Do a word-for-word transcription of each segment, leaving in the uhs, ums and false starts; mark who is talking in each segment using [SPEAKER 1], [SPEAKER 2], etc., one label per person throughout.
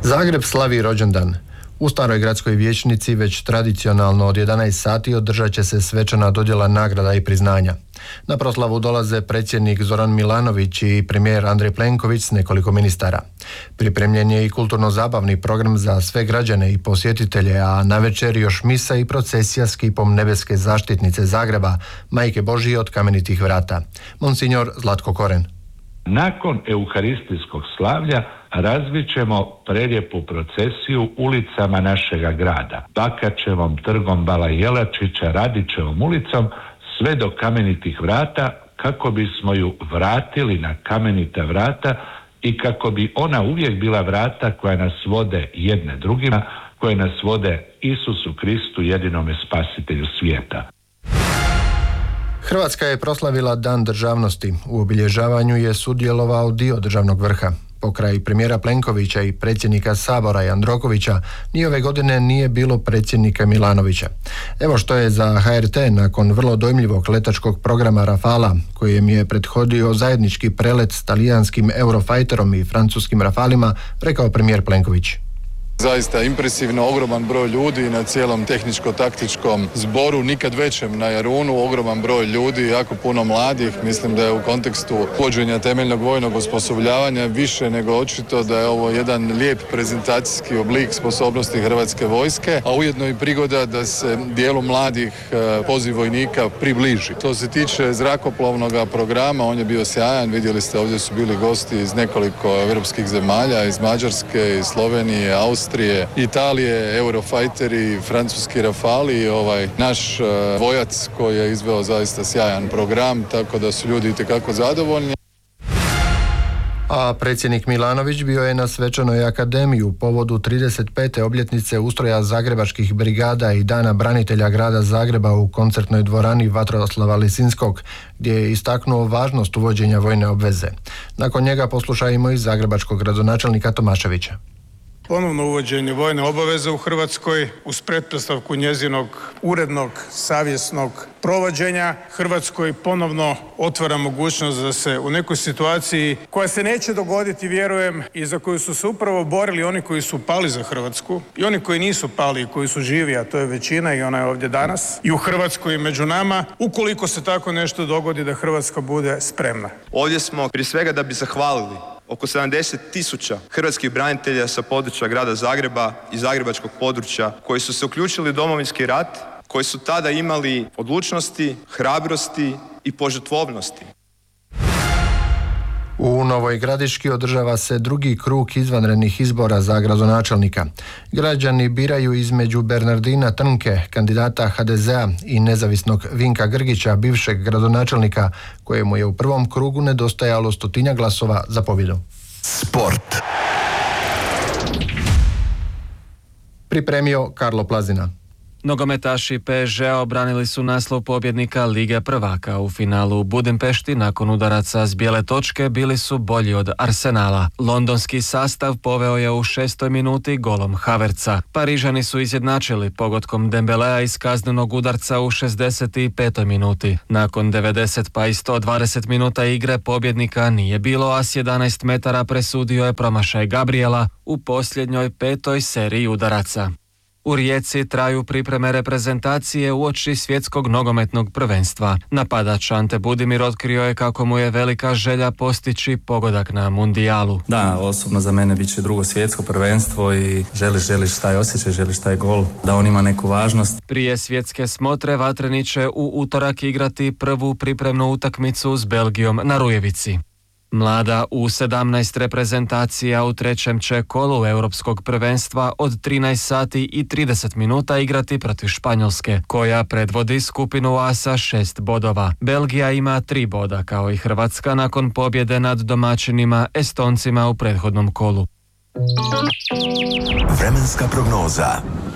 [SPEAKER 1] Zagreb slavi rođendan. U Staroj gradskoj vijećnici već tradicionalno od jedanaest sati održat će se svečana dodjela nagrada i priznanja. Na proslavu dolaze predsjednik Zoran Milanović i premijer Andrej Plenković s nekoliko ministara. Pripremljen je i kulturno-zabavni program za sve građane i posjetitelje, a navečer još misa i procesija s kipom nebeske zaštitnice Zagreba, Majke Božije od kamenitih vrata. Monsignor Zlatko Koren.
[SPEAKER 2] Nakon euharistijskog slavlja razvit ćemo prelijepu procesiju ulicama našega grada. Bakačevom, trgom Bala Jelačića, Radićevom ulicom, sve do kamenitih vrata, kako bismo ju vratili na kamenita vrata i kako bi ona uvijek bila vrata koja nas vode jedne drugima, koje nas vode Isusu Kristu, jedinome spasitelju svijeta.
[SPEAKER 1] Hrvatska je proslavila Dan državnosti. U obilježavanju je sudjelovao dio državnog vrha. Pokraj premijera Plenkovića i predsjednika Sabora Jandrokovića, ni ove godine nije bilo predsjednika Milanovića. Evo što je za H R T nakon vrlo dojmljivog letačkog programa Rafala, kojem je prethodio zajednički prelet s talijanskim Eurofighterom i francuskim Rafalima, rekao premijer Plenković.
[SPEAKER 3] Zaista impresivno, ogroman broj ljudi na cijelom tehničko-taktičkom zboru, nikad većem na Jarunu, ogroman broj ljudi, jako puno mladih. Mislim da je u kontekstu uvođenja temeljnog vojnog osposobljavanja više nego očito da je ovo jedan lijep prezentacijski oblik sposobnosti Hrvatske vojske, a ujedno i prigoda da se dijelu mladih poziv vojnika približi. To se tiče zrakoplovnog programa, on je bio sjajan, vidjeli ste ovdje su bili gosti iz nekoliko europskih zemalja, iz Mađarske, iz Slovenije, Austrije, Austrije, Italije, Eurofighteri, francuski Rafali, ovaj naš uh, vojac koji je izveo zaista sjajan program, tako da su ljudi itekako zadovoljni.
[SPEAKER 1] A predsjednik Milanović bio je na svečanoj akademiji u povodu trideset pete obljetnice ustroja zagrebačkih brigada i Dana branitelja grada Zagreba u koncertnoj dvorani Vatroslava Lisinskog, gdje je istaknuo važnost uvođenja vojne obveze. Nakon njega poslušajmo i zagrebačkog gradonačelnika Tomaševića.
[SPEAKER 4] Ponovno uvođenje vojne obaveze u Hrvatskoj uz pretpostavku njezinog urednog, savjesnog provođenja Hrvatskoj ponovno otvara mogućnost da se u nekoj situaciji koja se neće dogoditi, vjerujem, i za koju su se upravo borili oni koji su pali za Hrvatsku i oni koji nisu pali i koji su živi, a to je većina i ona je ovdje danas i u Hrvatskoj i među nama, ukoliko se tako nešto dogodi da Hrvatska bude spremna.
[SPEAKER 5] Ovdje smo prije svega da bi zahvalili oko sedamdeset tisuća hrvatskih branitelja sa područja grada Zagreba i zagrebačkog područja koji su se uključili u Domovinski rat, koji su tada imali odlučnosti, hrabrosti i požrtvovnosti.
[SPEAKER 1] U Novoj Gradiški održava se drugi krug izvanrednih izbora za gradonačelnika. Građani biraju između Bernardina Trnke, kandidata H D Z A, i nezavisnog Vinka Grgića, bivšeg gradonačelnika, kojemu je u prvom krugu nedostajalo stotinja glasova za pobjedu.
[SPEAKER 6] Sport.
[SPEAKER 1] Pripremio Karlo Plazina.
[SPEAKER 7] Nogometaši P S G-a obranili su naslov pobjednika Lige prvaka. U finalu u Budimpešti nakon udaraca s bijele točke bili su bolji od Arsenala. Londonski sastav poveo je u šestoj minuti golom Havertza. Parižani su izjednačili pogodkom Dembelea iz kaznenog udarca u šezdeset petoj minuti. Nakon devedeset pa i sto dvadeset minuta igre pobjednika nije bilo, a s jedanaest metara presudio je promašaj Gabriela u posljednjoj petoj seriji udaraca. U Rijeci traju pripreme reprezentacije uoči svjetskog nogometnog prvenstva. Napadač Ante Budimir otkrio je kako mu je velika želja postići pogodak na mundijalu.
[SPEAKER 8] Da, osobno za mene bit će drugo svjetsko prvenstvo i želiš, želiš taj osjećaj, želiš taj gol, da on ima neku važnost.
[SPEAKER 7] Prije svjetske smotre vatreni će u utorak igrati prvu pripremnu utakmicu s Belgijom na Rujevici. Mlada U sedamnaest reprezentacija u trećem će kolu europskog prvenstva od trinaest sati i trideset minuta igrati protiv Španjolske, koja predvodi skupinu A sa šest bodova. Belgija ima tri boda, kao i Hrvatska nakon pobjede nad domaćinima Estoncima u prethodnom kolu.
[SPEAKER 6] Vremenska prognoza.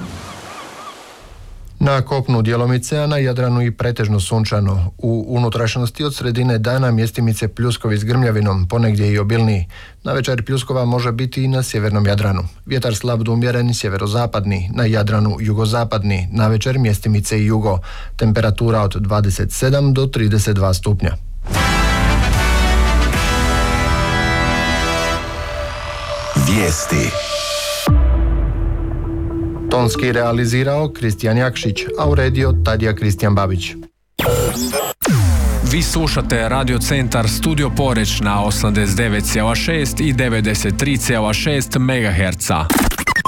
[SPEAKER 1] Na kopnu djelomice, a na Jadranu i pretežno sunčano. U unutrašnjosti od sredine dana mjestimice pljuskovi s grmljavinom, ponegdje i obilniji. Navečer pljuskova može biti i na sjevernom Jadranu. Vjetar slab do umjeren sjeverozapadni, na Jadranu jugozapadni, navečer mjestimice i jugo. Temperatura od dvadeset sedam do trideset dva stupnja.
[SPEAKER 6] Vijesti.
[SPEAKER 1] Tonski realizirao Kristijan Jakšić, a uredio Tadija Kristijan Babić.
[SPEAKER 9] Vi slušate Radio Centar Studio Poreć na osamdeset devet zarez šest i devedeset tri zarez šest megaherca.